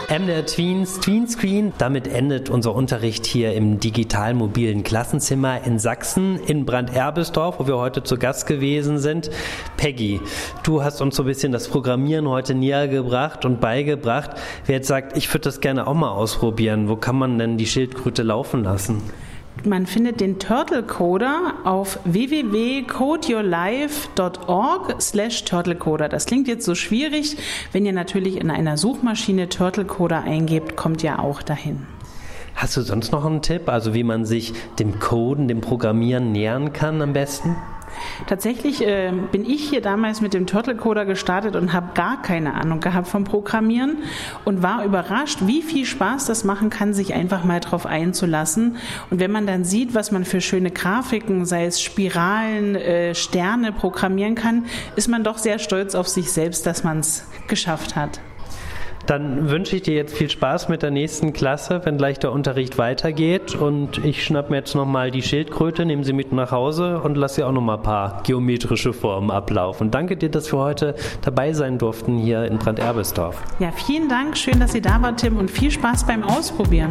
MDR Tweens, Tweenscreen. Damit endet unser Unterricht hier im digital-mobilen Klassenzimmer in Sachsen, in Brand-Erbisdorf, wo wir heute zu Gast gewesen sind. Peggy, du hast uns so ein bisschen das Programmieren heute näher gebracht und beigebracht. Wer jetzt sagt, ich würde das gerne auch mal ausprobieren, wo kann man denn die Schildkröte laufen lassen? Man findet den Turtle Coder auf www.codeyourlife.org/turtlecoder. Das klingt jetzt so schwierig. Wenn ihr natürlich in einer Suchmaschine Turtle Coder eingebt, kommt ihr auch dahin. Hast du sonst noch einen Tipp, also wie man sich dem Coden, dem Programmieren nähern kann am besten? Tatsächlich bin ich hier damals mit dem Turtle Coder gestartet und habe gar keine Ahnung gehabt vom Programmieren und war überrascht, wie viel Spaß das machen kann, sich einfach mal drauf einzulassen. Und wenn man dann sieht, was man für schöne Grafiken, sei es Spiralen, Sterne programmieren kann, ist man doch sehr stolz auf sich selbst, dass man es geschafft hat. Dann wünsche ich dir jetzt viel Spaß mit der nächsten Klasse, wenn gleich der Unterricht weitergeht. Und ich schnapp mir jetzt nochmal die Schildkröte, nehme sie mit nach Hause und lasse sie auch nochmal ein paar geometrische Formen ablaufen. Danke dir, dass wir heute dabei sein durften hier in Brand-Erbisdorf. Ja, vielen Dank. Schön, dass Sie da waren, Tim, und viel Spaß beim Ausprobieren.